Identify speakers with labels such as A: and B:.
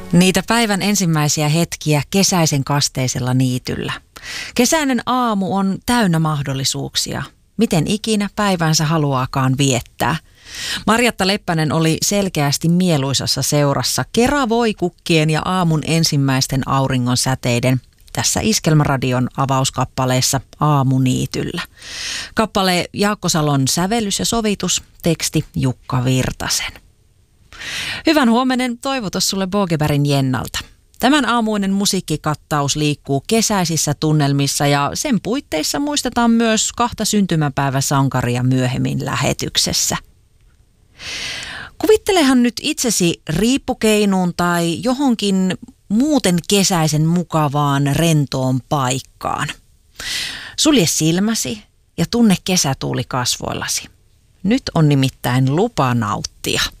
A: Niitä päivän ensimmäisiä hetkiä kesäisen kasteisella niityllä. Kesäinen aamu on täynnä mahdollisuuksia. Miten ikinä päivänsä haluaakaan viettää. Marjatta Leppänen oli selkeästi mieluisassa seurassa Kera-voikukkien ja aamun ensimmäisten auringon säteiden tässä Iskelmäradion avauskappaleessa Aamuniityllä. Kappale Jaakko Salon sävellys ja sovitus, teksti Jukka Virtasen. Hyvän huomenen toivotus sulle Bogebergin Jennalta. Tämän aamuinen musiikkikattaus liikkuu kesäisissä tunnelmissa ja sen puitteissa muistetaan myös 2 syntymäpäiväsankaria myöhemmin lähetyksessä. Kuvittelehan nyt itsesi riippukeinuun tai johonkin muuten kesäisen mukavaan rentoon paikkaan. Sulje silmäsi ja tunne kesätuuli kasvoillasi. Nyt on nimittäin lupa nauttia.